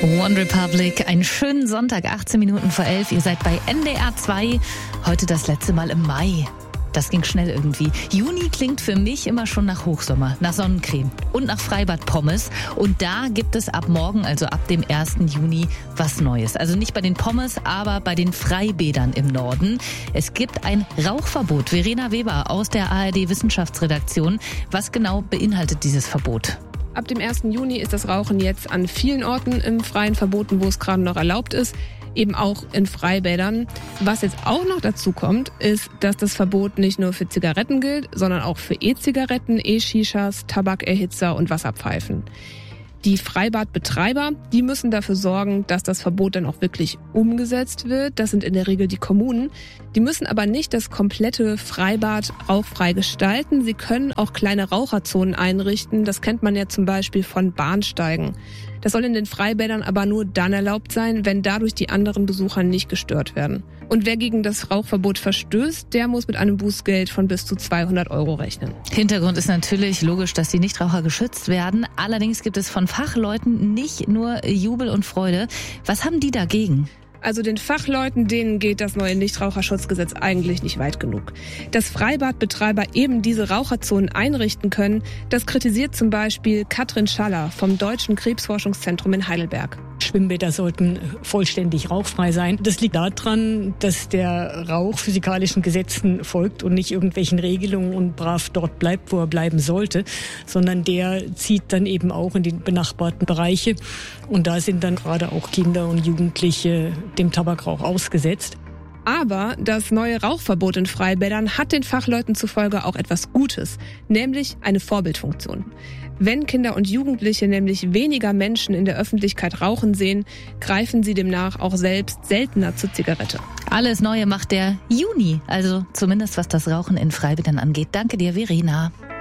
One Republic, einen schönen Sonntag, 18 Minuten vor 11. Ihr seid bei NDR 2, heute das letzte Mal im Mai. Das ging schnell irgendwie. Juni klingt für mich immer schon nach Hochsommer, nach Sonnencreme und nach Freibad-Pommes. Und da gibt es ab morgen, also ab dem 1. Juni, was Neues. Also nicht bei den Pommes, aber bei den Freibädern im Norden. Es gibt ein Rauchverbot. Verena Weber aus der ARD-Wissenschaftsredaktion. Was genau beinhaltet dieses Verbot? Ab dem 1. Juni ist das Rauchen jetzt an vielen Orten im Freien verboten, wo es gerade noch erlaubt ist, eben auch in Freibädern. Was jetzt auch noch dazu kommt, ist, dass das Verbot nicht nur für Zigaretten gilt, sondern auch für E-Zigaretten, E-Shishas, Tabakerhitzer und Wasserpfeifen. Die Freibadbetreiber, die müssen dafür sorgen, dass das Verbot dann auch wirklich umgesetzt wird. Das sind in der Regel die Kommunen. Die müssen aber nicht das komplette Freibad rauchfrei gestalten. Sie können auch kleine Raucherzonen einrichten. Das kennt man ja zum Beispiel von Bahnsteigen. Das soll in den Freibädern aber nur dann erlaubt sein, wenn dadurch die anderen Besucher nicht gestört werden. Und wer gegen das Rauchverbot verstößt, der muss mit einem Bußgeld von bis zu 200 € rechnen. Hintergrund ist natürlich logisch, dass die Nichtraucher geschützt werden. Allerdings gibt es von Fachleuten nicht nur Jubel und Freude. Was haben die dagegen? Also den Fachleuten, denen geht das neue Nichtraucherschutzgesetz eigentlich nicht weit genug. Dass Freibadbetreiber eben diese Raucherzonen einrichten können, das kritisiert zum Beispiel Katrin Schaller vom Deutschen Krebsforschungszentrum in Heidelberg. Schwimmbäder sollten vollständig rauchfrei sein. Das liegt daran, dass der Rauch physikalischen Gesetzen folgt und nicht irgendwelchen Regelungen und brav dort bleibt, wo er bleiben sollte, sondern der zieht dann eben auch in die benachbarten Bereiche. Und da sind dann gerade auch Kinder und Jugendliche dem Tabakrauch ausgesetzt. Aber das neue Rauchverbot in Freibädern hat den Fachleuten zufolge auch etwas Gutes, nämlich eine Vorbildfunktion. Wenn Kinder und Jugendliche nämlich weniger Menschen in der Öffentlichkeit rauchen sehen, greifen sie demnach auch selbst seltener zur Zigarette. Alles Neue macht der Juni, also zumindest was das Rauchen in Freibädern angeht. Danke dir, Verena.